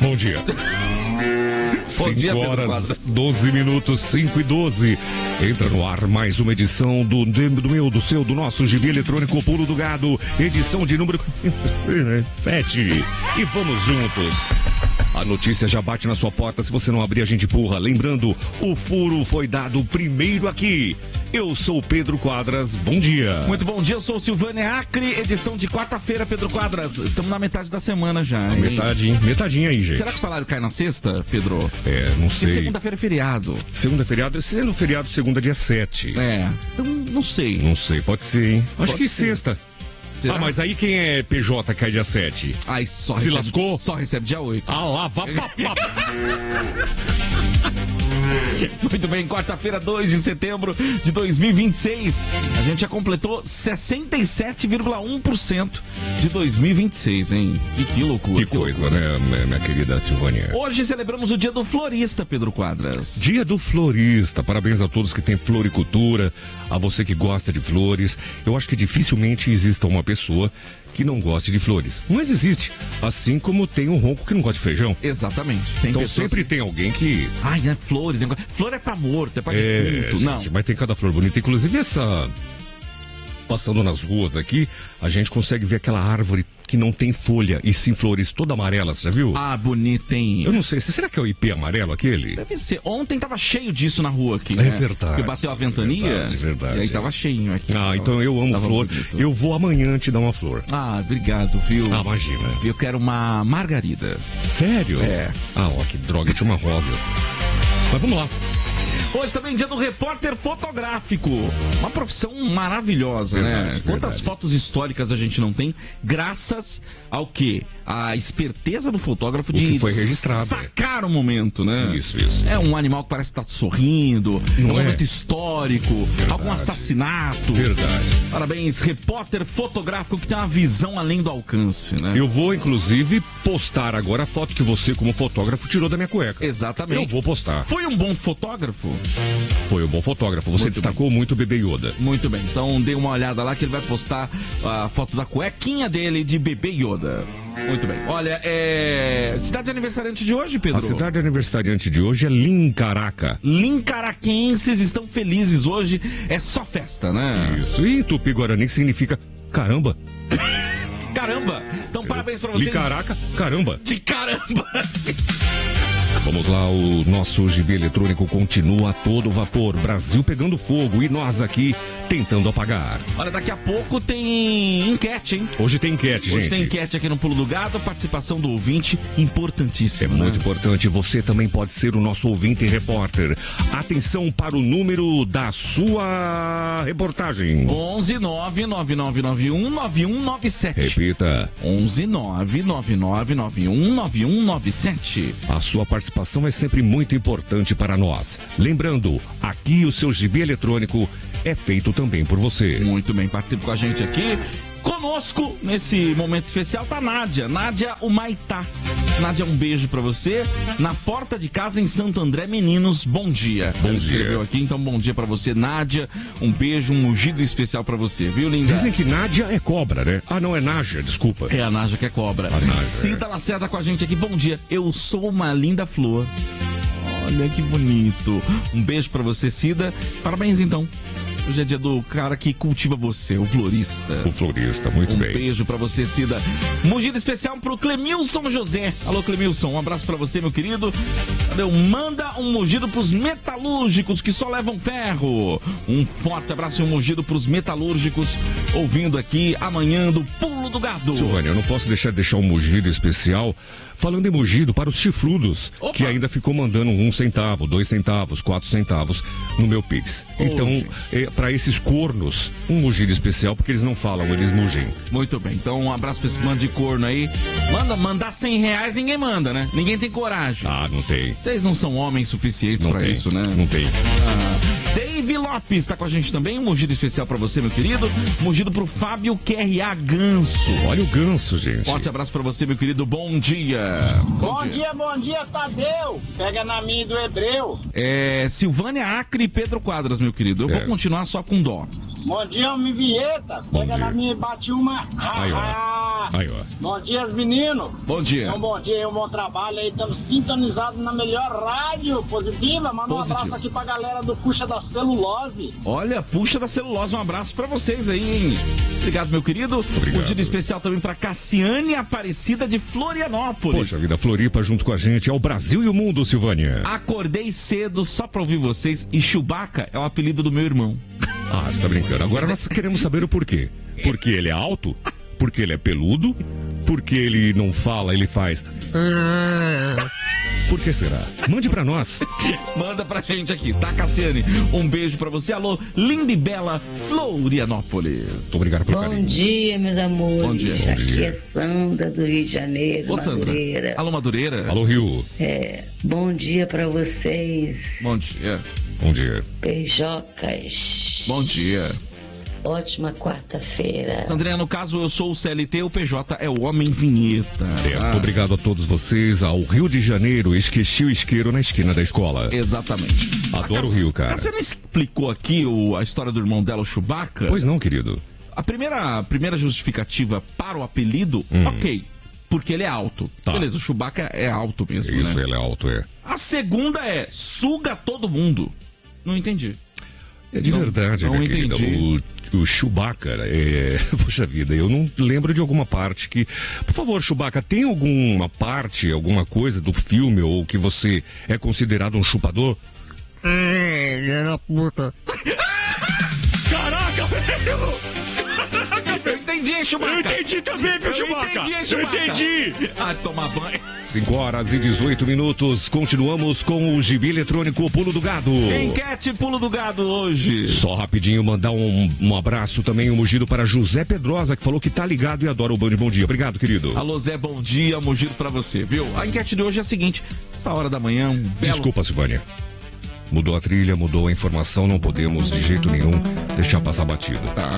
Bom dia. Bom dia, 5 horas, 12 minutos, 5 e 12. Entra no ar mais uma edição do nosso Gibi Eletrônico Pulo do Gado, edição de número 7. E vamos juntos. A notícia já bate na sua porta, se você não abrir a gente empurra. Lembrando, o furo foi dado primeiro aqui. Eu sou o Pedro Quadras, bom dia. Muito bom dia, eu sou o Silvânia Acre, edição de quarta-feira, Pedro Quadras. Estamos na metade da semana já, hein? Metadinha aí, gente. Será que o salário cai na sexta, Pedro? Não sei. Porque segunda-feira é feriado. Segunda feriado, sendo feriado segunda dia 7. Então não sei. Não sei, pode ser, hein? Acho que ser. sexta. Será? Mas aí quem é PJ cai dia 7? Ai, só Se recebe, lascou? Só recebe dia 8. Ah lá, vá papá. Muito bem, quarta-feira, 2 de setembro de 2026. A gente já completou 67,1% de 2026, hein? E que loucura. Que coisa, né, minha querida Silvânia? Hoje celebramos o dia do florista, Pedro Quadras. Dia do florista. Parabéns a todos que têm floricultura, a você que gosta de flores. Eu acho que dificilmente exista uma pessoa que não goste de flores. Mas existe. Assim como tem um ronco que não gosta de feijão. Exatamente. Tem Então pessoas... sempre tem alguém que... Ai, né? Flores. Flor é pra morto, é pra defunto. Gente, Não. mas tem cada flor bonita. Inclusive essa... Passando nas ruas aqui, a gente consegue ver aquela árvore que não tem folha e sim flores toda amarela, você já viu? Ah, bonita, hein? Eu não sei, será que é o IP amarelo aquele? Deve ser. Ontem tava cheio disso na rua aqui, É né? verdade. Porque bateu a ventania. Verdade. E aí tava cheinho aqui. Ah, então eu amo Tava flor. bonito. Eu vou amanhã te dar uma flor. Ah, obrigado, viu? Ah, imagina. Eu quero uma margarida. Sério? É. Ah, ó, que droga, tinha uma rosa. Mas vamos lá. Hoje também dia do repórter fotográfico. Uma profissão maravilhosa, né? Quantas fotos históricas a gente não tem, graças ao quê? A esperteza do fotógrafo de que foi registrado, sacar o momento, né? Isso. É um animal que parece estar sorrindo, Não um é? momento histórico, algum assassinato. Verdade. Parabéns, repórter fotográfico que tem uma visão além do alcance, né? Eu vou, inclusive, postar agora a foto que você, como fotógrafo, tirou da minha cueca. Exatamente. Eu vou postar. Foi um bom fotógrafo? Foi um bom fotógrafo. Você Muito destacou muito o Bebê Yoda. Muito bem, então dê uma olhada lá que ele vai postar a foto da cuequinha dele de Bebê Yoda. Muito bem. Olha, cidade aniversariante de hoje, Pedro? A cidade aniversariante de hoje é Lincaraca. Lincaraquenses estão felizes hoje. É só festa, né? Isso. E Tupi-Guarani significa caramba. Caramba! Então parabéns pra vocês. Lincaraca, caramba. De caramba! Vamos lá, o nosso Gibi Eletrônico continua a todo vapor. Brasil pegando fogo e nós aqui tentando apagar. Olha, daqui a pouco tem enquete, hein? Hoje tem enquete, gente. Hoje tem enquete aqui no Pulo do Gado, participação do ouvinte importantíssima. É muito importante, você também pode ser o nosso ouvinte e repórter. Atenção para o número da sua reportagem. 11999919197. Repita. 11999919197. A sua participação é sempre muito importante para nós. Lembrando, aqui o seu Gibi Eletrônico é feito também por você. Muito bem, participe com a gente aqui. Conosco, nesse momento especial, tá Nádia. Nádia Humaitá. Nádia, um beijo pra você. Na porta de casa em Santo André, meninos, bom dia. Bom Ela dia. escreveu aqui, então bom dia pra você, Nádia. Um beijo, um mugido especial pra você, viu, linda? Dizem que Nádia é cobra, né? Ah, não, é Nádia, desculpa. É a Nádia que é cobra. A Nádia, Cida Lacerda com a gente aqui, bom dia. Eu sou uma linda flor. Olha que bonito. Um beijo pra você, Cida. Parabéns, então. Hoje é dia do cara que cultiva você, o florista. O florista, muito bem. Um beijo pra você, Cida. Mugido especial pro Clemilson José. Alô, Clemilson, um abraço pra você, meu querido. Cadê? Manda um mugido pros metalúrgicos que só levam ferro. Um forte abraço e um mugido pros metalúrgicos, ouvindo aqui amanhã do Pulo do Gado. Silvânia, eu não posso deixar um mugido especial falando em mugido para os chifrudos, Opa! que ainda ficou mandando 1 centavo, 2 centavos, 4 centavos no meu Pix. Então, para esses cornos, um mugido especial, porque eles não falam, eles mugem. Muito bem, então um abraço pra esse bando de corno aí. Mandar R$100 ninguém manda, né? Ninguém tem coragem. Ah, não tem. Vocês não são homens suficientes Não pra tem. isso, né? Não tem. Desde Dave Lopes tá com a gente também. Um mugido especial pra você, meu querido. Mugido pro Fábio QRA Ganso. Olha o Ganso, gente. Forte abraço pra você, meu querido. Bom dia. Bom dia, Tadeu. Pega na minha do Hebreu. Silvânia Acre e Pedro Quadras, meu querido. Eu vou continuar só com dó. Bom dia, homem Vieta. Pega na minha e bate uma. Aí, ó. Bom dia, meninos. Bom dia. Um bom dia, um bom trabalho aí. Estamos sintonizados na melhor rádio positiva. Manda um abraço aqui pra galera do Puxa da Celulose. Olha, Puxa da Celulose. Um abraço pra vocês aí, hein? Obrigado, meu querido. Obrigado. Um dia especial também pra Cassiane Aparecida de Florianópolis. Poxa vida, Floripa junto com a gente. É o Brasil e o mundo, Silvânia. Acordei cedo só pra ouvir vocês e Chewbacca é o apelido do meu irmão. Ah, você tá brincando. Agora nós queremos saber o porquê. Porque ele é alto? Porque ele é peludo? Porque ele não fala, ele faz... Por que será? Mande pra nós. Manda pra gente aqui, tá, Cassiane? Um beijo pra você. Alô, linda e bela Florianópolis. Muito obrigado pelo carinho. Bom dia, meus amores. Bom dia. Aqui é Sandra do Rio de Janeiro, Ô, Sandra. Madureira. Alô, Madureira. Alô, Rio. Bom dia pra vocês. Bom dia. Bom dia. Beijocas. Bom dia. Ótima quarta-feira. Sandrinha, no caso, eu sou o CLT, o PJ é o Homem Vinheta. Muito obrigado a todos vocês. Ao Rio de Janeiro, esqueci o isqueiro na esquina da escola. Exatamente. Adoro o Rio, cara. Você não explicou aqui a história do irmão dela, o Chewbacca? Pois não, querido. A primeira justificativa para o apelido, ok. Porque ele é alto. Tá. Beleza, o Chewbacca é alto mesmo, Isso, né? ele é alto, é. A segunda é, suga todo mundo. Não entendi. É de verdade, não né, entendi. querida? O Chewbacca, poxa vida, eu não lembro de alguma parte que... Por favor, Chewbacca, tem alguma parte, alguma coisa do filme ou que você é considerado um chupador? Era puta. Caraca, velho! Eu entendi, Chewbacca. Eu entendi também, viu, Chewbacca? Eu entendi, Chewbacca. Eu entendi. Ah, tomar banho. 5h18. Continuamos com o Gibi Eletrônico Pulo do Gado. Enquete Pulo do Gado hoje. Só rapidinho mandar um abraço também, um mugido para José Pedrosa, que falou que tá ligado e adora o Band Bom Dia. Obrigado, querido. Alô, Zé, bom dia, mugido pra você, viu? A enquete de hoje é a seguinte, essa hora da manhã, um belo... Desculpa, Silvânia. Mudou a trilha, mudou a informação, não podemos de jeito nenhum deixar passar batido. Tá.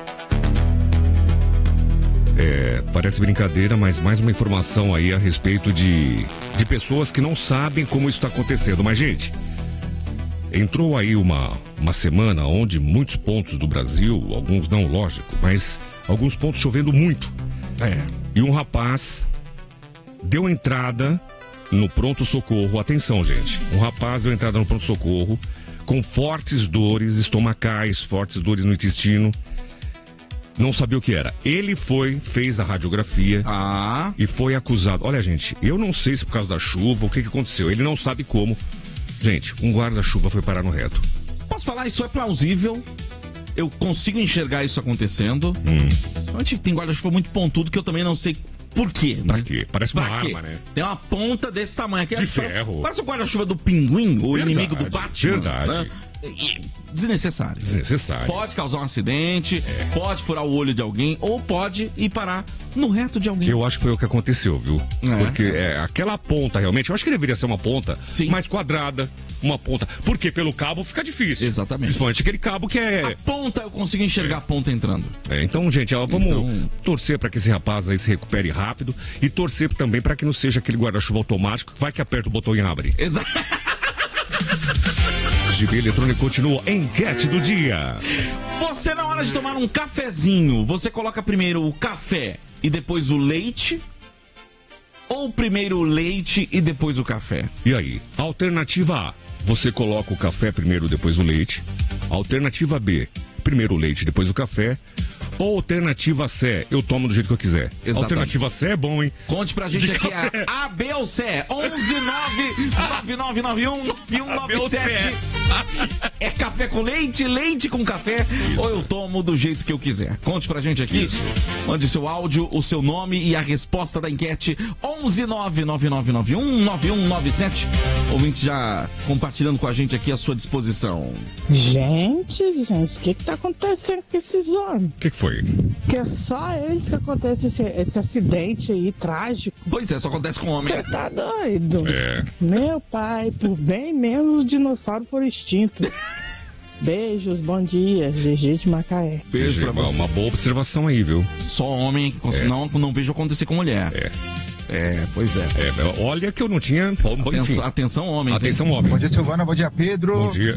Parece brincadeira, mas mais uma informação aí a respeito de pessoas que não sabem como isso está acontecendo. Mas, gente, entrou aí uma semana onde muitos pontos do Brasil, alguns não, lógico, mas alguns pontos chovendo muito. E um rapaz deu entrada no pronto-socorro. Atenção, gente. Um rapaz deu entrada no pronto-socorro com fortes dores estomacais, fortes dores no intestino. Não sabia o que era. Ele fez a radiografia e foi acusado. Olha, gente, eu não sei se por causa da chuva, o que aconteceu. Ele não sabe como. Gente, um guarda-chuva foi parar no reto. Posso falar, isso é plausível. Eu consigo enxergar isso acontecendo. Tem guarda-chuva muito pontudo que eu também não sei por quê. Né? Pra quê? Parece uma arma, né? Tem uma ponta desse tamanho aqui. De ferro. Parece o guarda-chuva do Pinguim, o Verdade, inimigo do Batman. Verdade. Né? Desnecessário. Pode causar um acidente, pode furar o olho de alguém ou pode ir parar no reto de alguém. Eu acho que foi o que aconteceu, viu? Porque aquela ponta realmente, eu acho que deveria ser uma ponta mais quadrada, uma ponta. Porque pelo cabo fica difícil. Exatamente. Principalmente aquele cabo que é... A ponta, eu consigo enxergar a ponta entrando. Então, gente, vamos torcer para que esse rapaz aí se recupere rápido e torcer também para que não seja aquele guarda-chuva automático que vai que aperta o botão e abre. Exato. Gibi Eletrônico continua. Enquete do dia. Você, na hora de tomar um cafezinho, você coloca primeiro o café e depois o leite? Ou primeiro o leite e depois o café? E aí? Alternativa A, você coloca o café primeiro, depois o leite. Alternativa B, primeiro o leite, depois o café. Ou alternativa C, eu tomo do jeito que eu quiser. Exatamente. Alternativa C é bom, hein? Conte pra gente De aqui café. a B ou C. 11999919197. É café com leite, leite com café, ou eu tomo do jeito que eu quiser. Conte pra gente aqui. Isso. Mande seu áudio, o seu nome e a resposta da enquete. 11999919197. Ouvinte já compartilhando com a gente aqui à sua disposição. Gente, o que tá acontecendo com esses homens? O que foi? Que é só eles que acontece esse acidente aí, trágico. Pois é, só acontece com homem. Você tá doido? É. Meu pai, por bem menos os dinossauros foram extintos. Beijos, bom dia, GG de Macaé. Beijo pra você. Uma boa observação aí, viu? Só homem, não vejo acontecer com mulher. Pois é. Olha que eu não tinha... Atenção, homens. Atenção, homens. Bom dia, Silvana. Bom dia, Pedro. Bom dia.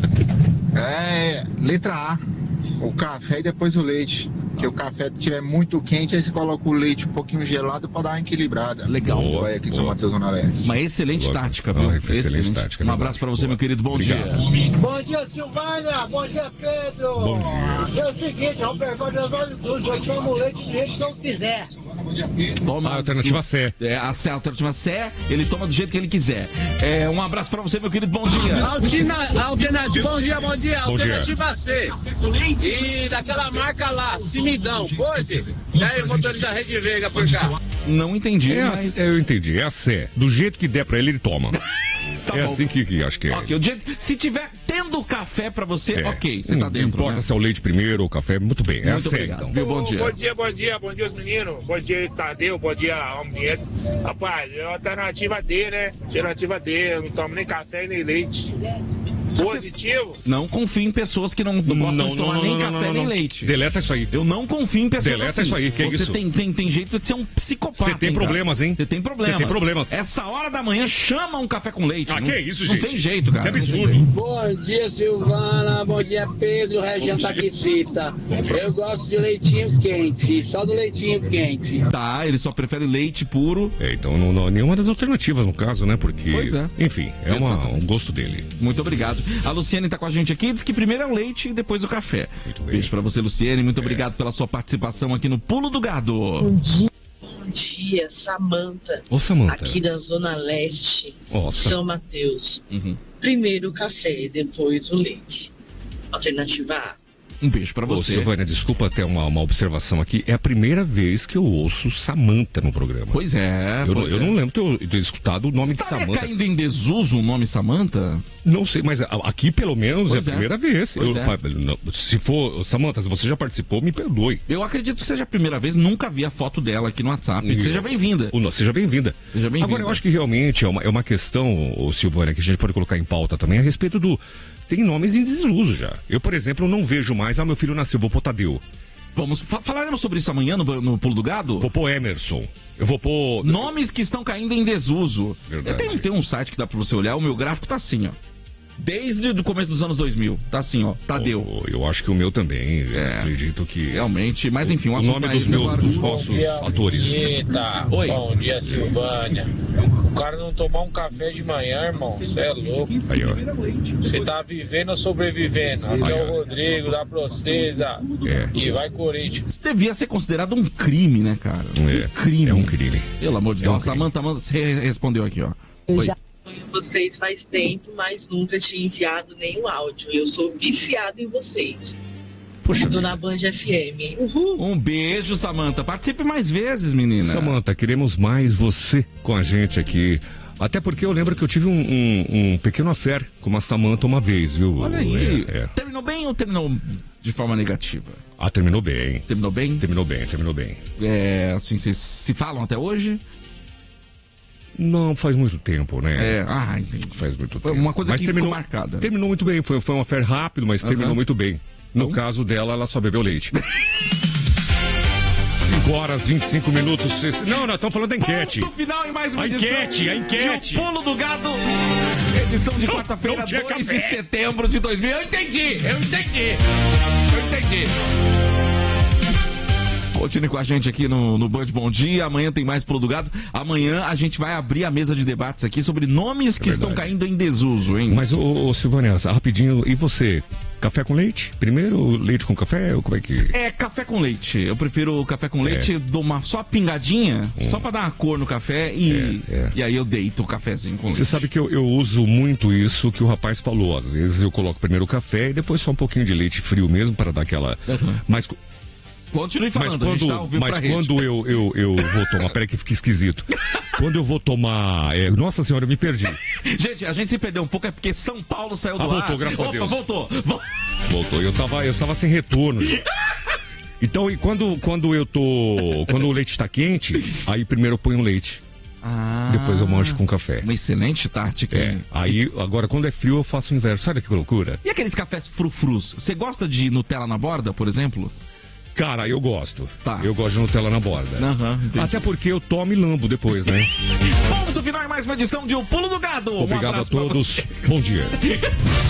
Letra A. O café e depois o leite. Porque o café estiver muito quente, aí você coloca o leite um pouquinho gelado pra dar uma equilibrada. Legal. Vai aqui em São Mateus, Zona Leste. Uma excelente tática, viu? Excelente tática. Um abraço pra você, meu querido. Bom dia. Bom dia, Silvânia. Bom dia, Pedro. Bom dia. É o seguinte, vamos pegar das tudo. Já toma o leite do jeito que você quiser. Toma a alternativa C. A alternativa C, ele toma do jeito que ele quiser. Um abraço pra você, meu querido. Bom dia. Alternativa, bom dia. Bom dia. Alternativa C. E daquela marca lá, Cimidão. Pose. E aí, motorista Rede Veiga por cá. Não entendi, mas... Eu entendi. É a C. Do jeito que der pra ele toma. Tá bom. assim que acho que é. Ok, se tiver tendo café pra você, ok, você tá dentro. Não importa se é o leite primeiro ou o café, muito bem. É a C, então. Viu? Bom dia. Bom dia, os meninos. Bom dia, Tadeu. Bom dia, Almeida. Rapaz, é a alternativa D, né? Alternativa D. Eu não tomo nem café nem leite. Positivo? Não confio em pessoas que não gostam de tomar nem café nem leite. Deleta isso aí. Eu não confio em pessoas Deleta assim. isso aí, que é isso? Você tem jeito de ser um psicopata. Você tem problemas, hein? Você tem problemas. Você tem problemas. Essa hora da manhã chama um café com leite. Que é isso, gente? Não tem jeito, cara. Que absurdo. Bom dia, Silvana. Bom dia, Pedro. Região Taquicita. Eu gosto de leitinho quente. Só do leitinho quente. Tá, ele só prefere leite puro. Então não nenhuma das alternativas no caso, né? Porque, pois é. Enfim, é um gosto dele. Muito obrigado. A Luciane tá com a gente aqui, diz que primeiro é o leite e depois o café. Muito bem. Beijo pra você, Luciane. Muito obrigado pela sua participação aqui no Pulo do Gado. Bom dia, Samanta. Ô, Samanta. Aqui da Zona Leste, Nossa. São Mateus. Primeiro o café, depois o leite. Alternativa A. Um beijo pra você. Silvânia, desculpa até uma observação aqui. É a primeira vez que eu ouço Samanta no programa. Pois é. Eu não lembro de ter escutado o nome de Samanta. Está caindo em desuso o nome Samanta? Não sei, mas aqui pelo menos é a primeira vez. Se for, Samanta, se você já participou, me perdoe. Eu acredito que seja a primeira vez, nunca vi a foto dela aqui no WhatsApp. Seja bem-vinda. Seja bem-vinda. Seja bem-vinda. Agora, eu acho que realmente é uma questão, Silvânia, que a gente pode colocar em pauta também, a respeito do... Tem nomes em desuso já. Eu, por exemplo, não vejo mais. Meu filho nasceu, vou pôr Tadeu. Falaremos sobre isso amanhã no Pulo do Gado? Vou pôr Emerson. Eu vou pôr... Nomes que estão caindo em desuso. Verdade. Tem um site que dá pra você olhar, o meu gráfico tá assim, ó. Desde o começo dos anos 2000. Tá assim, ó. Tadeu. Eu acho que o meu também. Acredito que... Realmente. Mas enfim, o nome dos nossos atores. Eita. Oi. Bom dia, Silvânia. O cara não tomar um café de manhã, irmão, você é louco. Aí, ó. Você tá vivendo ou sobrevivendo? Aqui é o Rodrigo, da Procesa. E vai Corinthians. Isso devia ser considerado um crime, né, cara? Um crime. É um crime. Pelo amor de Deus. Samanta respondeu aqui, ó. Oi. Vocês faz tempo, mas nunca tinha enviado nenhum áudio. Eu sou viciado em vocês. Estou na Band FM. Uhul. Um beijo, Samanta. Participe mais vezes, menina. Samanta, queremos mais você com a gente aqui. Até porque eu lembro que eu tive um pequeno affair com a Samanta uma vez, viu? Olha aí. Terminou bem ou terminou de forma negativa? Terminou bem. Terminou bem? Terminou bem. Assim, vocês se falam até hoje? Não, faz muito tempo, né? Entendi. Faz muito tempo. Foi uma coisa que terminou, ficou marcada. Terminou muito bem, foi um affair rápido, mas terminou muito bem. No caso dela, ela só bebeu leite. 5h25. Não, estamos falando da enquete. No final, em mais uma edição. A enquete. O Pulo do Gado, edição de quarta-feira, 2 de setembro de 2000. Eu entendi. Continue com a gente aqui no Band Bom Dia. Amanhã tem mais Pulo do Gado. Amanhã a gente vai abrir a mesa de debates aqui sobre nomes que estão caindo em desuso, hein? Mas, Silvânia, rapidinho, e você? Café com leite? Primeiro, leite com café? Ou como é que... Café com leite. Eu prefiro café com leite, dou uma só pingadinha, só pra dar uma cor no café e aí eu deito o cafezinho com leite. Você sabe que eu uso muito isso que o rapaz falou. Às vezes eu coloco primeiro o café e depois só um pouquinho de leite frio mesmo para dar aquela... Mas... Continue falando, mas quando eu vou tomar... Peraí que fica esquisito. Quando eu vou tomar... Nossa senhora, eu me perdi. Gente, a gente se perdeu um pouco, é porque São Paulo saiu do ar. Voltou, graças a Deus. Voltou. Eu tava sem retorno. Então, e quando o leite está quente, aí primeiro eu ponho o leite. Depois eu manjo com café. Uma excelente tática. Aí, agora quando é frio eu faço o inverso. Sabe que loucura? E aqueles cafés frufrus? Você gosta de Nutella na borda, por exemplo? Cara, eu gosto. Tá. Eu gosto de Nutella na borda. Até porque eu tomo e lambo depois, né? Ponto final em mais uma edição de O Pulo do Gado. Obrigado a todos. Bom dia.